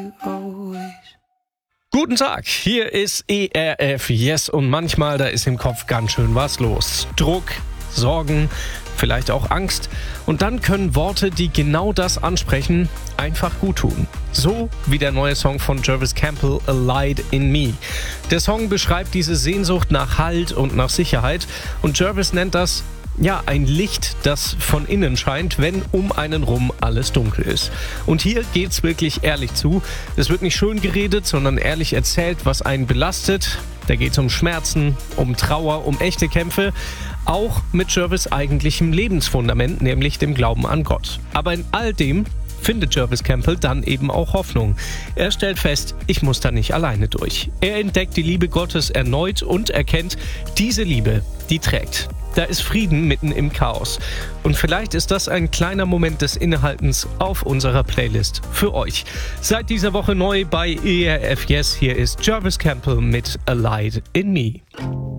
Guten Tag, hier ist ERF Yes und manchmal, da ist im Kopf ganz schön was los. Druck, Sorgen, vielleicht auch Angst. Und dann können Worte, die genau das ansprechen, einfach gut tun. So wie der neue Song von Jarvis Campbell, A Light in Me. Der Song beschreibt diese Sehnsucht nach Halt und nach Sicherheit und Jarvis nennt das ein Licht, das von innen scheint, wenn um einen rum alles dunkel ist. Und hier geht's wirklich ehrlich zu. Es wird nicht schön geredet, sondern ehrlich erzählt, was einen belastet. Da geht's um Schmerzen, um Trauer, um echte Kämpfe. Auch mit Jarvis' eigentlichem Lebensfundament, nämlich dem Glauben an Gott. Aber in all dem findet Jarvis Campbell dann eben auch Hoffnung. Er stellt fest, ich muss da nicht alleine durch. Er entdeckt die Liebe Gottes erneut und erkennt, diese Liebe, die trägt. Da ist Frieden mitten im Chaos. Und vielleicht ist das ein kleiner Moment des Innehaltens auf unserer Playlist für euch. Seit dieser Woche neu bei ERF Yes, hier ist Jarvis Campbell mit A Light in Me.